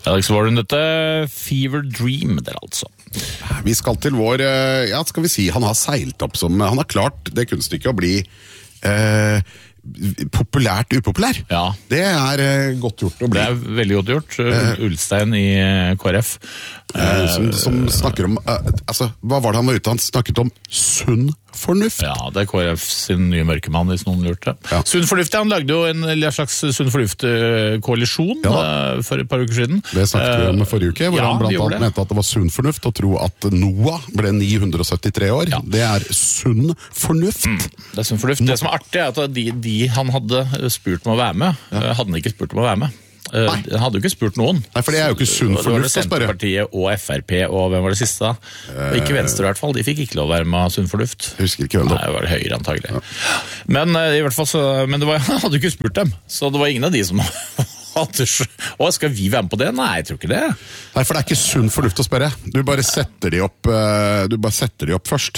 Alex Warren, dette Fever Dream der altså. Vi skal til vår, skal vi si, han har seilt opp som, han har klart det kunststykket å bli populært upopulær. Ja. Det godt gjort å bli. Det veldig godt gjort. Ulstein i KrF. Som snakker om, hva var det han var ute? Han snakket om sunn fornuft. Ja, det KrF sin nye mørkemann, hvis noen lurte. Ja. Sunn fornuft, han lagde jo en slags sunn fornuft-koalisjon for et par uker siden. Det snakket vi om forrige uke, hvor han blant annet mente at det var sunn fornuft å tro at Noah ble 973 år. Ja. Det sunn fornuft. Det sunn fornuft. Det som artig at de han hadde spurt om å være med, hadde han ikke spurt om å være med. Han hadde jo ikke spurt noen. Nei, for det jo ikke sunn fornuft å spørre. Senterpartiet og FrP, og hvem var det siste da? Ikke Venstre i hvert fall, de fikk ikke lov å være med sunn fornuft. Jeg husker ikke hvem det. Nei, det var Høyre antagelig. Ja. Men i hvert fall han hadde jo ikke spurt dem, så det var ingen av de som skal vi være med på det? Nei, jeg tror ikke det. Nei, for det ikke sunn fornuft å spørre. Du bare setter de opp først.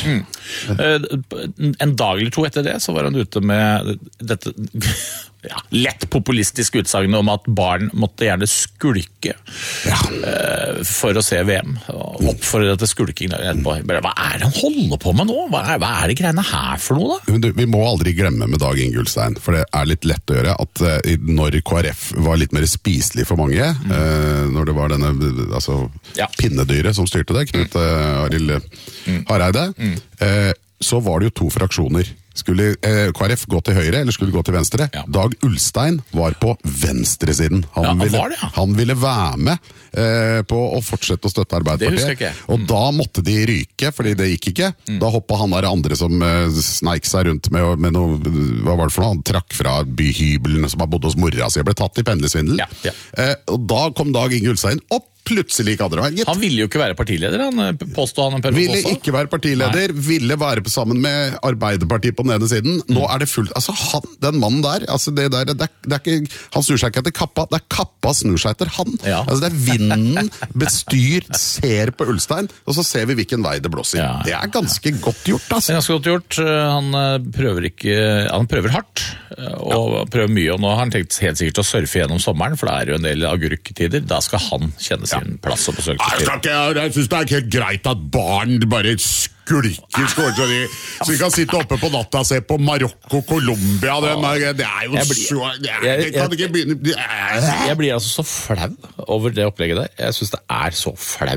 En dag eller to etter det, så var han ute med dette lett populistiske utsagnet om at barn måtte gjerne skulke for å se VM. Oppfordre til skulking etterpå. Hva det han holder på med nå? Hva det greiene her for noe da? Vi må aldri glemme med Dag Inge Ulstein, for det litt lett å gjøre at når KrF var litt mer spiselig for mange, når det var denne pinnedyret som styrte det, Knut Arild Hareide, så var det jo to fraksjoner. Skulle KrF gå til høyre, eller skulle gå til venstre? Ja. Dag Ulstein var på venstresiden. Han ville være med på å fortsette å støtte Arbeiderpartiet. Og da måtte de ryke, fordi det gikk ikke. Da hoppet han der andre som sneik seg rundt med noe, hva var det for noe? Han trakk fra byhybelen som har bodd hos mora si og ble tatt i pendlesvindel. Og da kom Dag Inge Ulstein opp. Plutselig gikk andre veien. Han ville jo ikke være partileder, han påstod han. Ville ikke være partileder, ville være sammen med Arbeiderpartiet på den ene siden. Nå det fullt, den mannen der, det ikke, han snur seg ikke etter kappa, det kappa snur seg etter han. Ja. Det vinden bestyr, ser på Ulstein, og så ser vi hvilken vei det blåser. Ja. Det ganske godt gjort, Det ganske godt gjort. Han prøver hardt, og prøver mye, og nå har han tenkt helt sikkert å surfe gjennom sommeren, for det jo en del agurktider, da skal han kjenne sin plass og besøke til. Jeg synes det ikke helt greit at barn bare skulker så vi kan sitte oppe på natta og se på Marokko, Colombia, det jo så det kan ikke begynne. Jeg blir altså så flau over det opplegget der. Jeg synes det så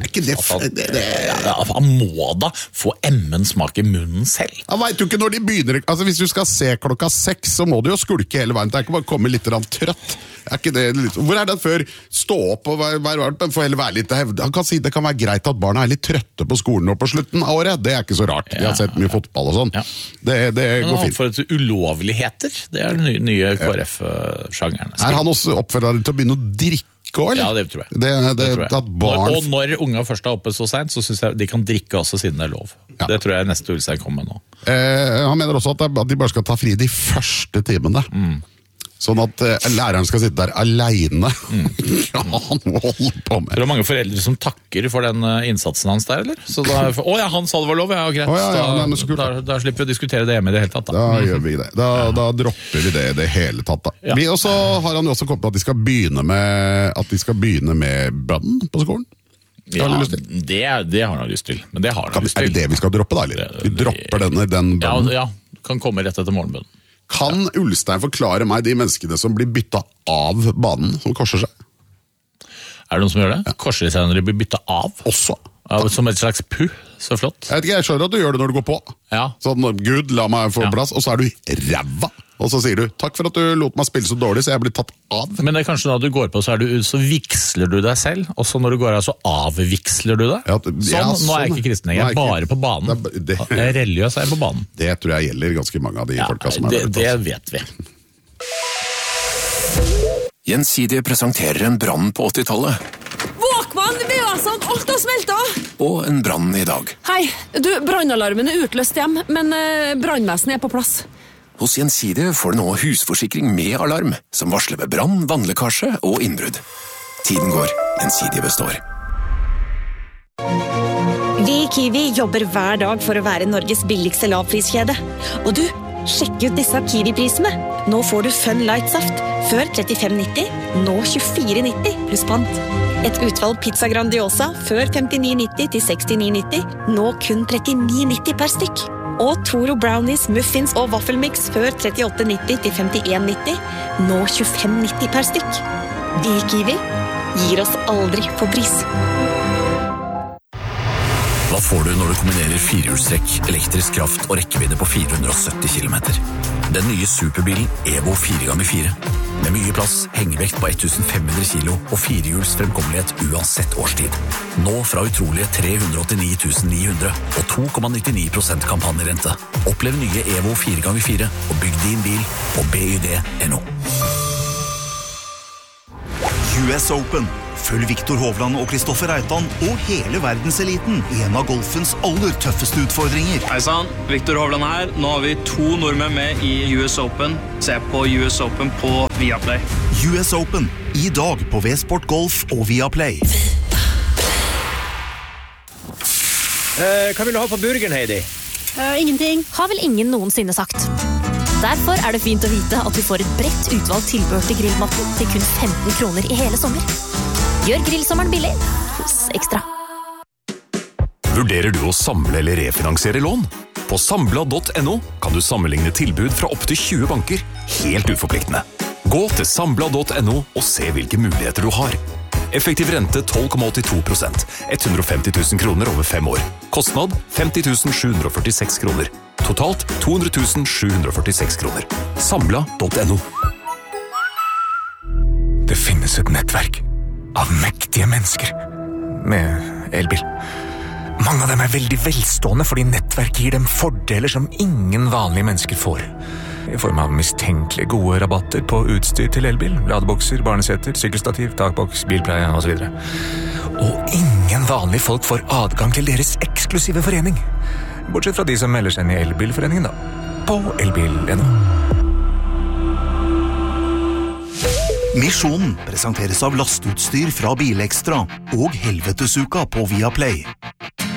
flaut. Han må da få emmen smak i munnen selv. Han vet jo ikke når de begynner. Hvis du skal se 6:00, så må du jo skulke hele veien. Det ikke bare å komme litt trøtt. Ikke det litt? Hvor det før? Stå opp og være litt hevd. Han kan si det kan være greit at barna litt trøtte på skolen og på slutten av året. Det ikke så rart. Vi har sett mye fotball og sånn. Ja. Det går fint. For ulovligheter, det den nye KrF-sjangeren. Han også oppfordret til å begynne å drikke? Ja, det tror jeg. Og når unga først oppe så sent, så synes jeg de kan drikke også siden det lov. Ja. Det tror jeg neste Ulstein kommer med nå. Han mener også at de bare skal ta fri de første timene. Sånn at læreren skal sitte der alene. Han holder på med. Det mange foreldre som takker for den innsatsen hans der, eller? Så da, han sa det var lov, greit. Da slipper vi å diskutere det hjemme i det hele tatt. Da gjør vi det. Da dropper vi det i det hele tatt. Da. Og så har han jo også kommet på at de skal begynne med bønn på skolen. Ja, det har han lyst til. Men det har han lyst til. Det vi skal droppe da, eller? Vi dropper den bønnen. Ja, kan komme rett etter morgenbønnen. Kan Ulstein forklare meg de menneskene som blir byttet av banen, som korser seg? Det noen som gjør det? Ja. Korser de seg når de blir byttet av? Også. Som et slags puh, så flott. Jeg skjønner at du gjør det når du går på. Ja. Sånn, Gud, la meg få plass, og så du ræva. Og så sier du, takk for at du lot meg spille så dårlig, så jeg blir tatt av. Men det kanskje da du går på, så viksler du deg selv, og så når du går av, så avviksler du deg. Nå jeg ikke kristen, jeg bare på banen. Jeg er religiøs, jeg på banen. Det tror jeg gjelder ganske mange av de folka som der. Det vet vi. Gjensidige presenterer en brann på 80-tallet. Våkvann, VA-sant, alt har smeltet! Og en brann i dag. Hei, brannalarmen utløst hjem, men brannvesenet på plass. Hos Gjensidige får du nå husforsikring med alarm, som varsler ved brann, vannlekkasje og innbrudd. Tiden går, Gjensidige består. Vi i Kiwi jobber hver dag for å være Norges billigste lavpriskjede. Og du, sjekk ut disse Kiwi-prisene. Nå får du Fun Light Saft, før 35,90, nå 24,90 pluss pant. Et utvalg pizza Grandiosa før 59,90 til 69,90. Nå kun 39,90 per stykk. Og Toro Brownies, muffins og waffelmix før 38,90 til 51,90. Nå 25,90 per stykk. Vi i Kiwi gir oss aldri på pris. Hva får du når du kombinerer firehjulstrekk, elektrisk kraft og rekkevidde på 470 km? Den nye superbilen Evo 4x4. Med mye plass, hengevekt på 1500 kilo og firehjuls fremkommelighet uansett årstid. Nå fra utrolige 389 900 og 2,99% kampanjerente. Opplev nye Evo 4x4 og bygg din bil på BYD.no. US Open. Følg Viktor Hovland og Kristoffer Reitan og hele verdenseliten i en av golfens aller tøffeste utfordringer. Hei sann, Viktor Hovland her. Nå har vi 2 nordmenn med i US Open. Se på US Open på Viaplay. US Open. I dag på V-Sport Golf og Viaplay. Hva vil du ha på burgeren, Heidi? Ingenting. Har vel ingen noensinne sagt. Derfor er det fint å vite at du får et bredt utvalgt tilbehør til grillmaten til kun 15 kroner i hele sommer. Gjør grillsommeren billig hos Ekstra. Vurderer du å samle eller refinansiere lån? På Sambla.no kan du sammenligne tilbud fra opp til 20 banker, helt uforpliktende. Gå til Sambla.no og se hvilke muligheter du har. Effektiv rente 12,82%, 150 000 kroner over 5 år. Kostnad 50 746 kroner. Totalt 200 746 kroner. Sambla.no. Det finnes et nettverk av mektige mennesker med elbil. Mange av dem er veldig velstående fordi nettverket gir dem fordeler som ingen vanlige mennesker får. I form av mistenkelig gode rabatter på utstyr til elbil, ladebokser, barneseter, sykkelstativ, takboks, bilpleie og så videre. Og ingen vanlige folk får adgang til deres eksklusive forening. Bortsett fra de som melder seg inn i elbilforeningen da, på elbil.no. Misjonen presenteres av lastutstyr fra Bilekstra og Helvetesuka på Viaplay.